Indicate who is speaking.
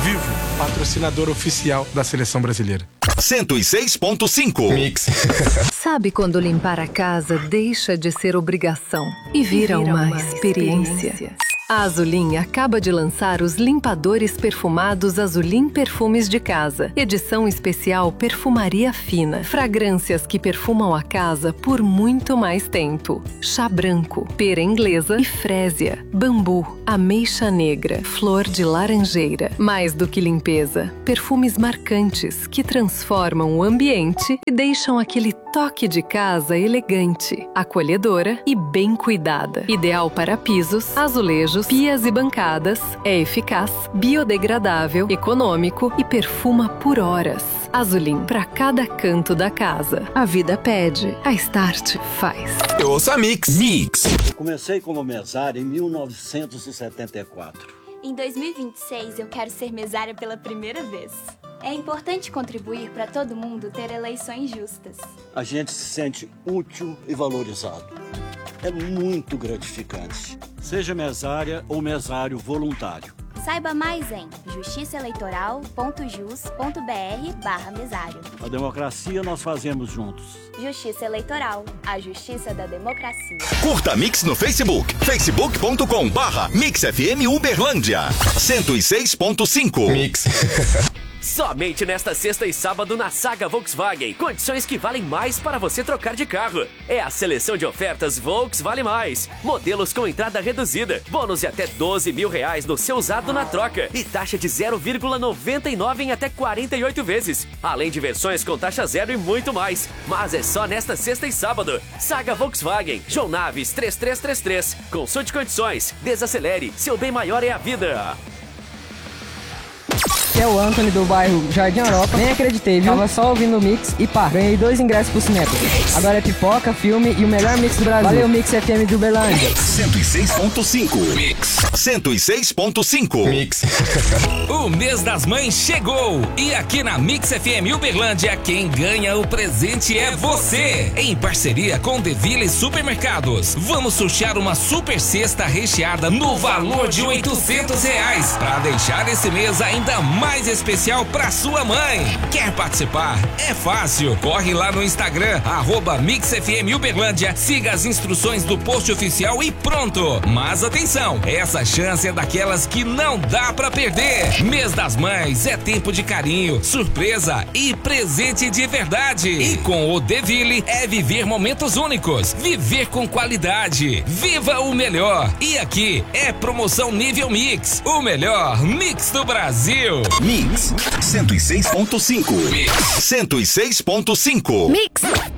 Speaker 1: Vivo, patrocinador oficial da Seleção Brasileira.
Speaker 2: 106.5 Mix.
Speaker 3: Sabe quando limpar a casa deixa de ser obrigação e vira uma experiência? A Azulin acaba de lançar os limpadores perfumados Azulin Perfumes de Casa. Edição especial Perfumaria Fina. Fragrâncias que perfumam a casa por muito mais tempo. Chá branco, pera inglesa e frésia. Bambu, ameixa negra, flor de laranjeira. Mais do que limpeza, perfumes marcantes que transformam o ambiente e deixam aquele toque de casa elegante, acolhedora e bem cuidada. Ideal para pisos, azulejos, pias e bancadas, é eficaz, biodegradável, econômico e perfuma por horas. Azulin, para cada canto da casa. A vida pede, a Start faz.
Speaker 2: Eu ouço a Mix.
Speaker 4: Eu comecei como mesário em 1974.
Speaker 5: Em 2026, eu quero ser mesária pela primeira vez. É importante contribuir para todo mundo ter eleições justas.
Speaker 4: A gente se sente útil e valorizado. É muito gratificante. Seja mesária ou mesário voluntário.
Speaker 5: Saiba mais em justiçaeleitoral.jus.br/mesário.
Speaker 4: A democracia nós fazemos juntos.
Speaker 5: Justiça Eleitoral, a justiça da democracia.
Speaker 2: Curta Mix no Facebook, facebook.com/MixFM Uberlândia. 106.5 Mix.
Speaker 6: Somente nesta sexta e sábado na Saga Volkswagen. Condições que valem mais para você trocar de carro. É a seleção de ofertas Volks Vale Mais. Modelos com entrada reduzida. Bônus de até R$12 mil no seu usado na troca. E taxa de 0,99 em até 48 vezes. Além de versões com taxa zero e muito mais. Mas é só nesta sexta e sábado. Saga Volkswagen. João Naves 3333. Consulte condições. Desacelere. Seu bem maior é a vida.
Speaker 7: Que é o Anthony do bairro Jardim Europa. Nem acreditei, viu? Tava só ouvindo o Mix e pá, ganhei 2 ingressos pro cinema. Agora é pipoca, filme e o melhor mix do Brasil. Valeu, Mix FM de Uberlândia.
Speaker 2: 106.5 Mix. 106.5 Mix.
Speaker 8: O mês das mães chegou e aqui na Mix FM Uberlândia quem ganha o presente é você. Em parceria com Deville Supermercados, vamos sortear uma super cesta recheada no valor de R$800 para deixar esse mês ainda mais especial para sua mãe. Quer participar? É fácil. Corre lá no Instagram @MixFM Uberlândia, siga as instruções do post oficial e pronto. Mas atenção, essa chance é daquelas que não dá pra perder. Mês das Mães é tempo de carinho, surpresa e presente de verdade. E com o Deville é viver momentos únicos, viver com qualidade. Viva o melhor. E aqui é promoção nível Mix, o melhor mix do Brasil.
Speaker 2: Mix 106.5 Mix 106.5
Speaker 3: Mix.